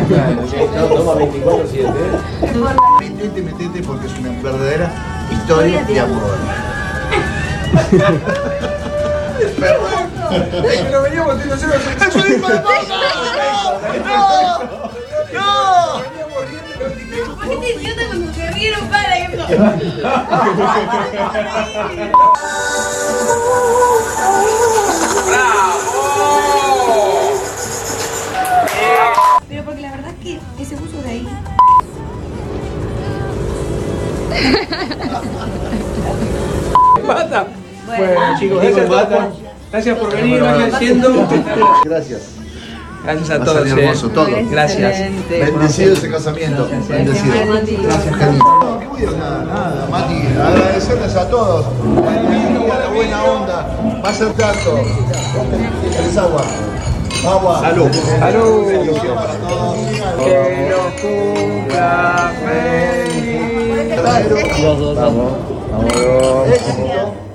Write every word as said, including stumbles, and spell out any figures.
Toma veinticuatro siete. Metete, metete porque es una verdadera historia de amor. Pero veníamos teniendo cero. ¡Es un hijo de puta! ¡No! ¡No! ¿Por qué te idiota cuando se rieron para esto? Pero porque la verdad es que ese buzo de ahí. Bata. Bueno, Bueno, chicos, gracias, por, gracias por venir, vayan siendo. Gracias. Gracias a Va a todos. salir hermoso todo. Gracias. Bendecido ese casamiento. Bendecido. Gracias, ¿Qué voy a nada, nada, Mati? Agradecerles a todos. La buena onda. Va a ser tanto. ¿Querés agua? Agua. Salud. Salud. Bendición para todos. Que lo cumpla feliz. Tercero. Vamos. Vamos. Éxito.